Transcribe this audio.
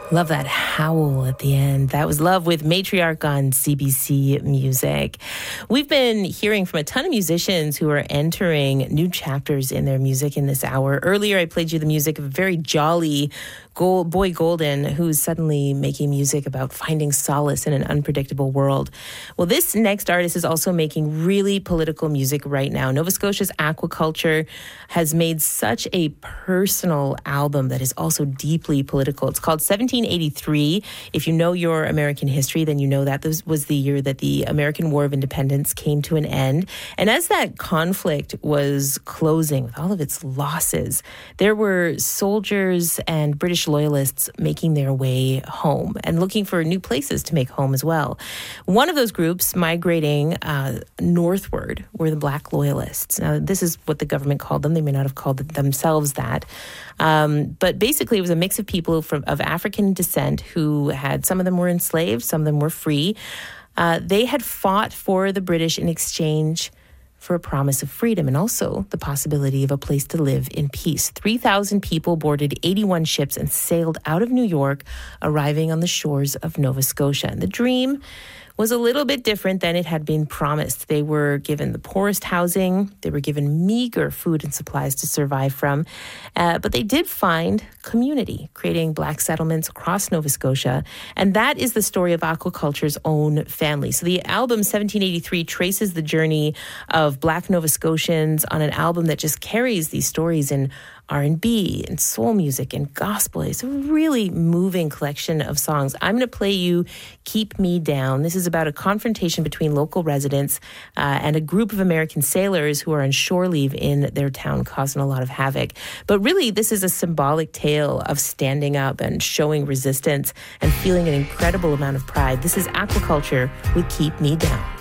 Love that howl at the end. That was Love with Matriarch on CBC Music. We've been hearing from a ton of musicians who are entering new chapters in their music in this hour. Earlier, I played you the music of a very jolly Boy Golden, who's suddenly making music about finding solace in an unpredictable world. Well, this next artist is also making really political music right now. Nova Scotia's Aquaculture has made such a personal album that is also deeply political. It's called 1783. If you know your American history, then you know that this was the year that the American War of Independence came to an end. And as that conflict was closing with all of its losses, there were soldiers and British loyalists making their way home and looking for new places to make home as well. One of those groups migrating northward were the Black Loyalists. Now, this is what the government called them. They may not have called themselves that. But basically, it was a mix of people of African descent who had, some of them were enslaved, some of them were free. They had fought for the British in exchange for a promise of freedom and also the possibility of a place to live in peace. 3,000 people boarded 81 ships and sailed out of New York, arriving on the shores of Nova Scotia. And the dream was a little bit different than it had been promised. They were given the poorest housing. They were given meager food and supplies to survive from. But they did find community, creating Black settlements across Nova Scotia. And that is the story of Aquaculture's own family. So the album 1783 traces the journey of Black Nova Scotians on an album that just carries these stories in R&B and soul music and gospel. It's a really moving collection of songs. I'm going to play you Keep Me Down. This is about a confrontation between local residents and a group of American sailors who are on shore leave in their town, causing a lot of havoc. But really, this is a symbolic tale of standing up and showing resistance and feeling an incredible amount of pride. This is Aquaculture with Keep Me Down.